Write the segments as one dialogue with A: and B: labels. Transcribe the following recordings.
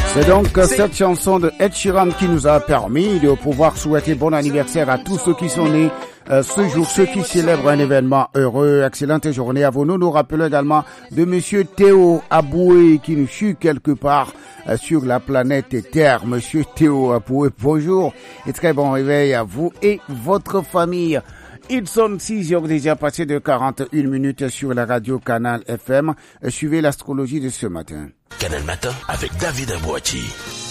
A: C'est donc cette chanson de Ed Sheeran qui nous a permis de pouvoir souhaiter bon anniversaire à tous ceux qui sont nés ce jour, ceux qui célèbrent un événement heureux. Excellente journée à vous. Nous nous rappelons également de Monsieur Théo Aboué qui nous suit quelque part sur la planète Terre. Monsieur Théo Aboué, bonjour et très bon réveil à vous et votre famille. Ils sont 6 heures déjà passées de 41 minutes sur la radio Canal FM. Suivez l'astrologie de ce matin.
B: Canal Matin avec David Abouati.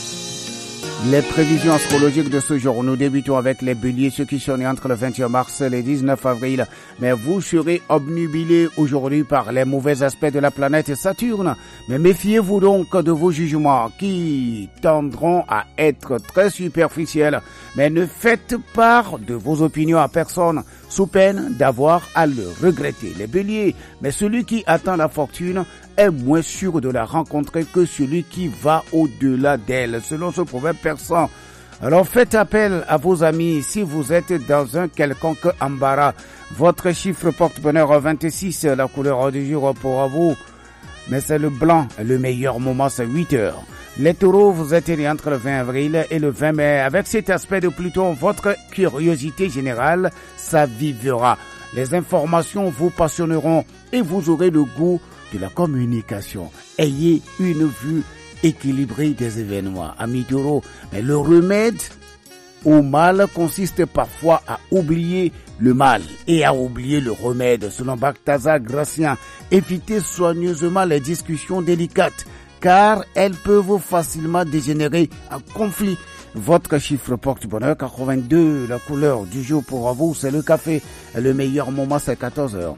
A: Les prévisions astrologiques de ce jour. Nous débutons avec les béliers, ceux qui sont nés entre le 21 mars et le 19 avril. Mais vous serez obnubilés aujourd'hui par les mauvais aspects de la planète Saturne. Mais méfiez-vous donc de vos jugements qui tendront à être très superficiels. Mais ne faites part de vos opinions à personne, sous peine d'avoir à le regretter. Les béliers, mais celui qui attend la fortune est moins sûr de la rencontrer que celui qui va au-delà d'elle, selon ce proverbe persan. Alors faites appel à vos amis si vous êtes dans un quelconque embarras. Votre chiffre porte-bonheur 26, la couleur du jour pour vous, mais c'est le blanc. Le meilleur moment, c'est 8 heures. Les taureaux, vous êtes nés entre le 20 avril et le 20 mai. Avec cet aspect de Pluton, votre curiosité générale s'avivera. Les informations vous passionneront et vous aurez le goût de la communication. Ayez une vue équilibrée des événements. Amis taureaux, mais le remède au mal consiste parfois à oublier le mal et à oublier le remède. Selon Balthazar Gracien, évitez soigneusement les discussions délicates car elles peuvent facilement dégénérer en conflit. Votre chiffre porte-bonheur 82, la couleur du jour pour vous c'est le café. Le meilleur moment c'est 14 heures.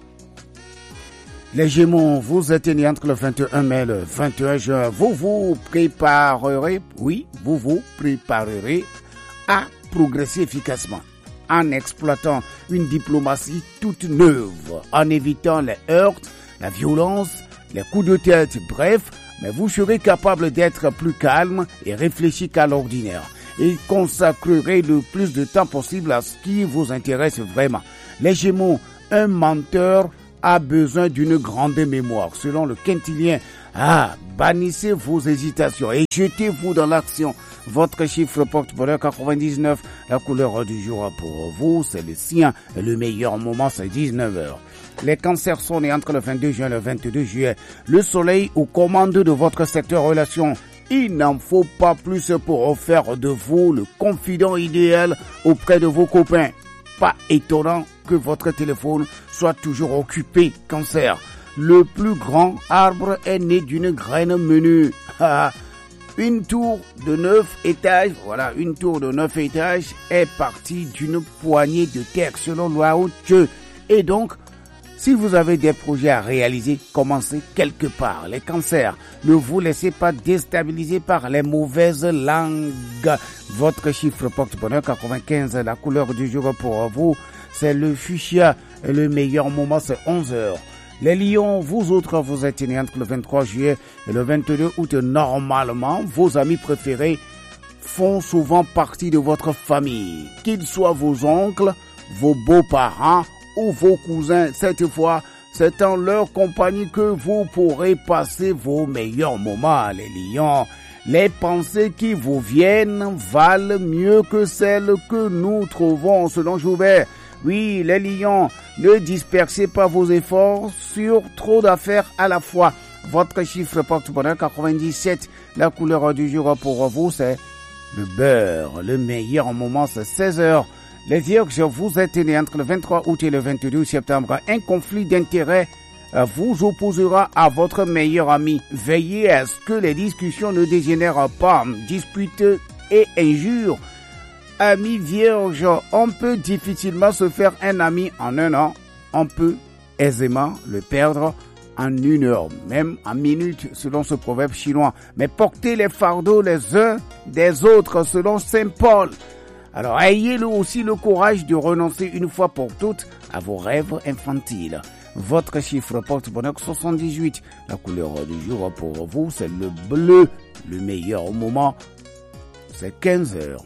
A: Les Gémeaux, vous êtes nés entre le 21 mai et le 21 juin. Vous vous préparerez à progresser efficacement en exploitant une diplomatie toute neuve, en évitant les heurts, la violence, les coups de tête, bref, mais vous serez capable d'être plus calme et réfléchi qu'à l'ordinaire et consacrerez le plus de temps possible à ce qui vous intéresse vraiment. Les Gémeaux, un menteur a besoin d'une grande mémoire. Selon le quintilien, bannissez vos hésitations et jetez-vous dans l'action. Votre chiffre porte-bonheur 99, la couleur du jour pour vous, c'est le sien. Le meilleur moment, c'est 19 heures. Les cancers sont nés entre le 22 juin et le 22 juillet. Le soleil aux commandes de votre secteur relations. Il n'en faut pas plus pour faire de vous le confident idéal auprès de vos copains. Pas étonnant que votre téléphone soit toujours occupé, cancer. Le plus grand arbre est né d'une graine menue. Une tour de 9 étages, une tour de 9 étages est partie d'une poignée de terre selon Lao Tzu. Et donc, si vous avez des projets à réaliser, commencez quelque part. Les cancers, ne vous laissez pas déstabiliser par les mauvaises langues. Votre chiffre porte-bonheur 95, la couleur du jour pour vous, c'est le fuchsia. Et le meilleur moment, c'est 11 heures. Les lions, vous autres, vous êtes nés entre le 23 juillet et le 22 août. Normalement, vos amis préférés font souvent partie de votre famille. Qu'ils soient vos oncles, vos beaux-parents ou vos cousins. Cette fois, c'est en leur compagnie que vous pourrez passer vos meilleurs moments, les lions. Les pensées qui vous viennent valent mieux que celles que nous trouvons selon Joubert. Oui, les lions, ne dispersez pas vos efforts sur trop d'affaires à la fois. Votre chiffre porte-bonheur 97, la couleur du jour pour vous, c'est le beurre. Le meilleur moment, c'est 16 heures. Les Vierges, vous êtes nés entre le 23 août et le 22 septembre. Un conflit d'intérêts vous opposera à votre meilleur ami. Veillez à ce que les discussions ne dégénèrent pas en disputes et injures. Amis Vierges, on peut difficilement se faire un ami en un an. On peut aisément le perdre en 1 heure, même en minutes, selon ce proverbe chinois. Mais portez les fardeaux les uns des autres, selon Saint Paul. Alors, ayez aussi le courage de renoncer une fois pour toutes à vos rêves infantiles. Votre chiffre porte-bonheur 78. La couleur du jour pour vous, c'est le bleu. Le meilleur moment, c'est 15 heures.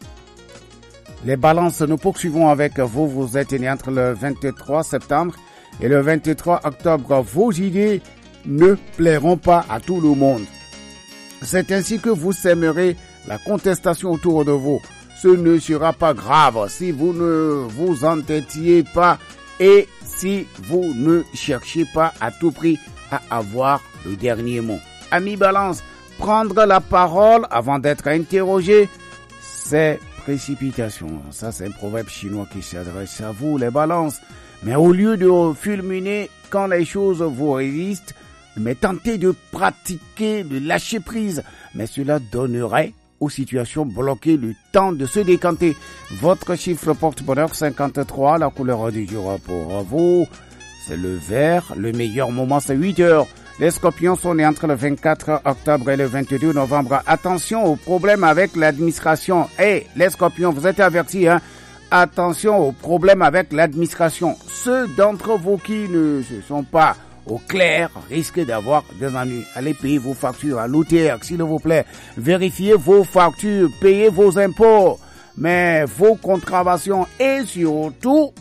A: Les balances, nous poursuivons avec vous. Vous êtes nés entre le 23 septembre et le 23 octobre. Vos idées ne plairont pas à tout le monde. C'est ainsi que vous sèmerez la contestation autour de vous. Ce ne sera pas grave si vous ne vous entêtiez pas et si vous ne cherchez pas à tout prix à avoir le dernier mot. Ami Balance, prendre la parole avant d'être interrogé, c'est précipitation. Ça, c'est un proverbe chinois qui s'adresse à vous, les balances. Mais au lieu de fulminer quand les choses vous résistent, mais tentez de pratiquer le lâcher prise. Mais cela donnerait aux situations bloquées le temps de se décanter. Votre chiffre porte-bonheur 53, la couleur du jour pour vous, c'est le vert. Le meilleur moment, c'est 8 heures. Les scorpions sont nés entre le 24 octobre et le 22 novembre. Attention aux problèmes avec l'administration. Les scorpions, vous êtes avertis, hein. Attention aux problèmes avec l'administration. Ceux d'entre vous qui ne se sont pas au clair risquent d'avoir des ennuis. Allez payer vos factures à l'OTR, s'il vous plaît. Vérifiez vos factures, payez vos impôts, mais vos contraventions et surtout,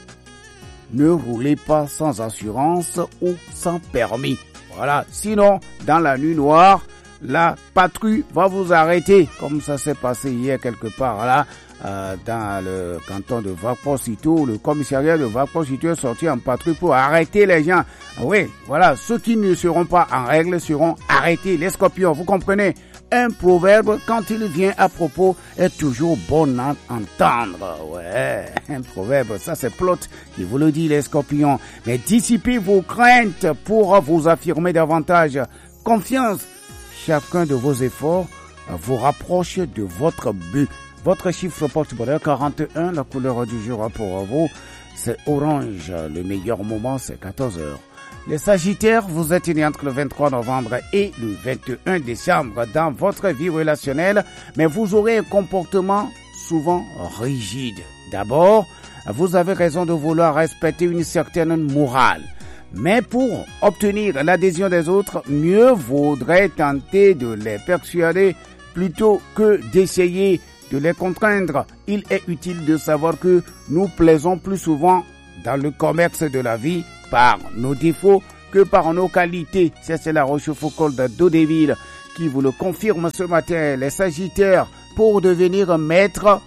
A: ne roulez pas sans assurance ou sans permis. Voilà, sinon, dans la nuit noire, la patrouille va vous arrêter, comme ça s'est passé hier quelque part là, dans le canton de Vapo-Sito. Le commissariat de Vapo-Sito est sorti en patrouille pour arrêter les gens. Oui, voilà, ceux qui ne seront pas en règle seront arrêtés. Les scorpions, vous comprenez? Un proverbe, quand il vient à propos, est toujours bon à entendre. Ouais, un proverbe, ça c'est Plot qui vous le dit, les scorpions. Mais dissipez vos craintes pour vous affirmer davantage. Confiance, chacun de vos efforts vous rapproche de votre but. Votre chiffre porte-bonheur 41, la couleur du jour pour vous, c'est orange. Le meilleur moment, c'est 14 heures. Les Sagittaires, vous êtes nés entre le 23 novembre et le 21 décembre dans votre vie relationnelle, mais vous aurez un comportement souvent rigide. D'abord, vous avez raison de vouloir respecter une certaine morale. Mais pour obtenir l'adhésion des autres, mieux vaudrait tenter de les persuader plutôt que d'essayer de les contraindre. Il est utile de savoir que nous plaisons plus souvent dans le commerce de la vie par nos défauts que par nos qualités. C'est la Rochefoucauld de Dodéville qui vous le confirme ce matin. Les Sagittaires, pour devenir maître,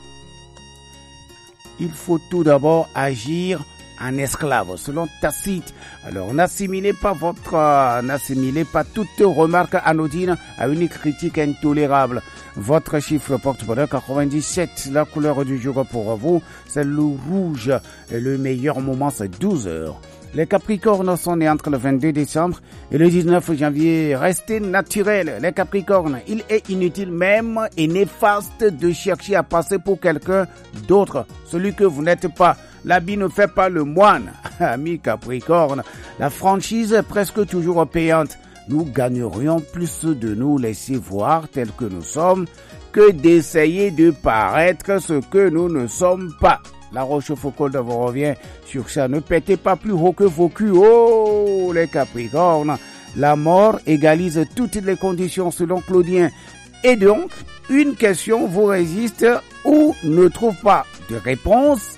A: il faut tout d'abord agir en esclave, selon Tacite. Alors, n'assimilez pas toute remarque anodine à une critique intolérable. Votre chiffre porte-bonheur 97, la couleur du jour pour vous, c'est le rouge. Et le meilleur moment, c'est 12 heures. Les Capricornes sont nés entre le 22 décembre et le 19 janvier. Restez naturels, les Capricornes. Il est inutile même et néfaste de chercher à passer pour quelqu'un d'autre, celui que vous n'êtes pas. L'habit ne fait pas le moine. Amis Capricorne, la franchise est presque toujours payante. Nous gagnerions plus de nous laisser voir tels que nous sommes que d'essayer de paraître ce que nous ne sommes pas. La Rochefoucauld vous revient sur ça. Ne pétez pas plus haut que vos culs. Oh, les Capricornes. La mort égalise toutes les conditions selon Claudien. Et donc, une question vous résiste ou ne trouve pas de réponse.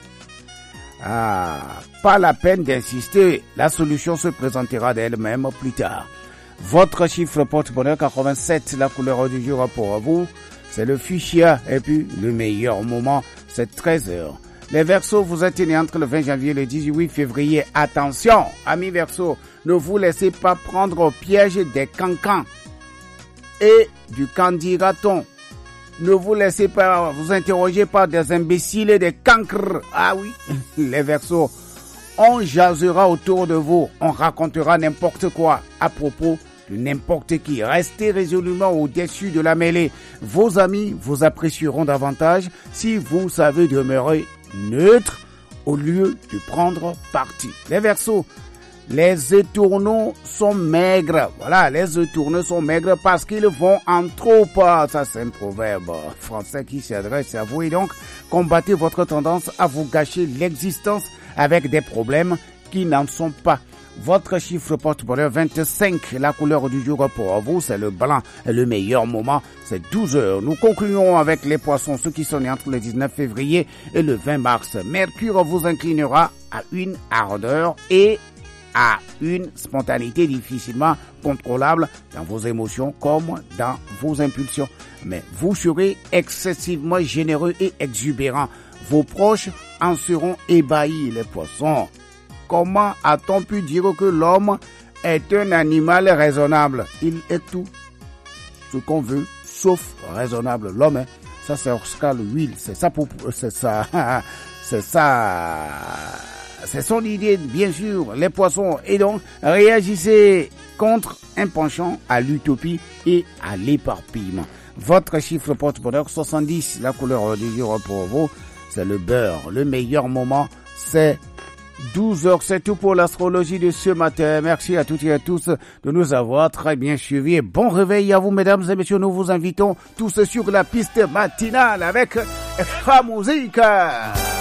A: Pas la peine d'insister. La solution se présentera d'elle-même plus tard. Votre chiffre porte-bonheur 87, la couleur du jour pour vous, c'est le fuchsia. Et puis, le meilleur moment, c'est 13 heures. Les Verseaux, vous êtes nés entre le 20 janvier et le 18 février. Attention, amis Verseaux, ne vous laissez pas prendre au piège des cancans et du candidaton. Ne vous laissez pas vous interroger par des imbéciles et des cancres. Ah oui, les Verseaux, on jasera autour de vous, on racontera n'importe quoi à propos de n'importe qui. Restez résolument au-dessus de la mêlée. Vos amis vous apprécieront davantage si vous savez demeurer neutre au lieu de prendre parti. Les Verseaux, les étourneaux sont maigres. Voilà, les étourneaux sont maigres parce qu'ils vont en trop. Ça, c'est un proverbe français qui s'adresse à vous. Et donc, combattez votre tendance à vous gâcher l'existence avec des problèmes qui n'en sont pas. Votre chiffre porte-bonheur 25, la couleur du jour pour vous, c'est le blanc. Et le meilleur moment, c'est 12 heures. Nous concluons avec les poissons, ceux qui sont nés entre le 19 février et le 20 mars. Mercure vous inclinera à une ardeur et à une spontanéité difficilement contrôlable dans vos émotions comme dans vos impulsions. Mais vous serez excessivement généreux et exubérant. Vos proches en seront ébahis, les poissons. Comment a-t-on pu dire que l'homme est un animal raisonnable? Il est tout ce qu'on veut, sauf raisonnable. L'homme, hein, ça c'est Oscar Wilde, c'est son idée, bien sûr, les poissons. Et donc, réagissez contre un penchant à l'utopie et à l'éparpillement. Votre chiffre porte-bonheur 70, la couleur du jour pour vous, c'est le beurre. Le meilleur moment, c'est 12h. C'est tout pour l'astrologie de ce matin. Merci à toutes et à tous de nous avoir très bien suivis. Bon réveil à vous, mesdames et messieurs. Nous vous invitons tous sur la piste matinale avec Extra Musique.